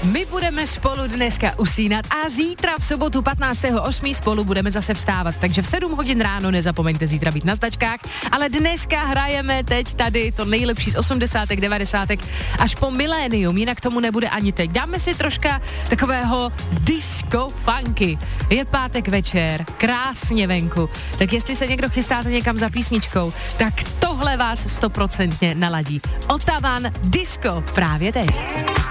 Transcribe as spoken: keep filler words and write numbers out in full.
My budeme spolu dneska usínat a zítra v sobotu patnáctého osmého spolu budeme zase vstávat, takže v sedm hodin ráno nezapomeňte zítra být na značkách, ale dneska hrajeme teď tady to nejlepší z osmdesátek, devadesátek až po milénium, jinak tomu nebude ani teď. Dáme si troška takového disco funky. Je pátek večer, krásně venku, tak jestli se někdo chystáte někam za písničkou, tak tohle vás stoprocentně naladí. Otavan Disco právě teď.